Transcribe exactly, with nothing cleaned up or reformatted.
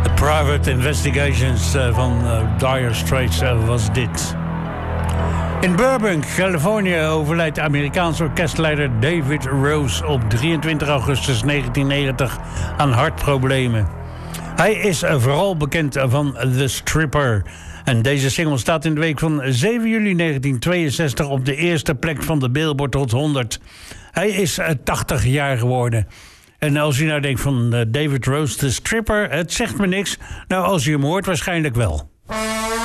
Private Investigations van Dire Straits was dit. In Burbank, Californië, overlijdt Amerikaanse orkestleider David Rose op drieëntwintig augustus negentien negentig aan hartproblemen. Hij is vooral bekend van The Stripper. En deze single staat in de week van zeven juli negentien tweeënzestig op de eerste plek van de Billboard Hot honderd. Hij is tachtig jaar geworden. En als u nou denkt van David Rose, The Stripper, het zegt me niks. Nou, als u hem hoort, waarschijnlijk wel.